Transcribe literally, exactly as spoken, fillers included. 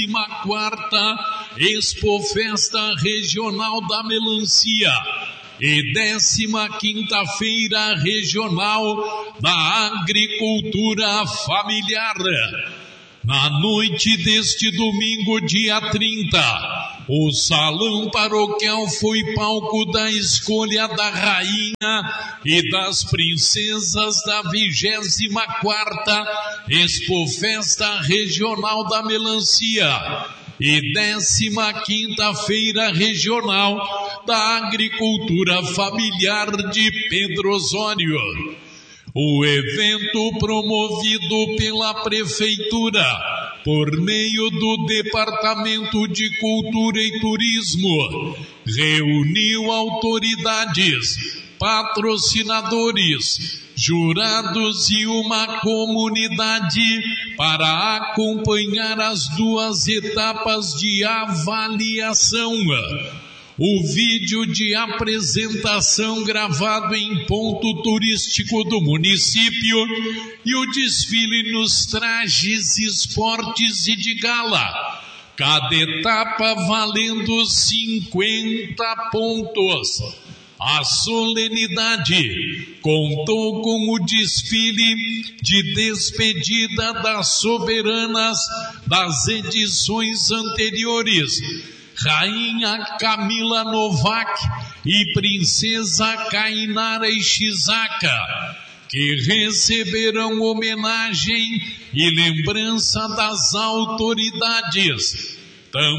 Quarta Expofesta Regional da Melancia e décima quinta Feira Regional da Agricultura Familiar. Na noite deste domingo, dia trinta, o Salão Paroquial foi palco da escolha da rainha e das princesas da vigésima quarta Expofesta Regional da Melancia e décima quinta Feira Regional da Agricultura Familiar de Pedro Osório. O evento, promovido pela Prefeitura por meio do Departamento de Cultura e Turismo, reuniu autoridades, patrocinadores, jurados e uma comunidade para acompanhar as duas etapas de avaliação. O vídeo de apresentação gravado em ponto turístico do município e o desfile nos trajes, esportes e de gala. Cada etapa valendo cinquenta pontos. A solenidade contou com o desfile de despedida das soberanas das edições anteriores, Rainha Camila Novak e Princesa Kainara Ishizaka, que receberão homenagem e lembrança das autoridades. Também